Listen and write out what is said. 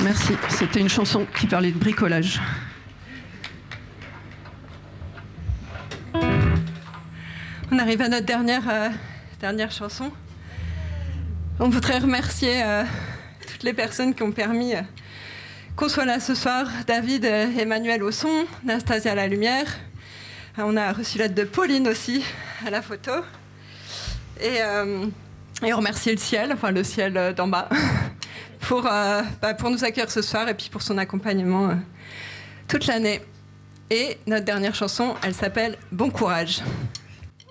Merci. C'était une chanson qui parlait de bricolage. On arrive à notre dernière chanson. On voudrait remercier toutes les personnes qui ont permis qu'on soit là ce soir. David et Emmanuel au son, Nastasia à la lumière. On a reçu l'aide de Pauline aussi à la photo. Et on remercie le ciel d'en bas, pour nous accueillir ce soir et puis pour son accompagnement toute l'année. Et notre dernière chanson, elle s'appelle « Bon courage ».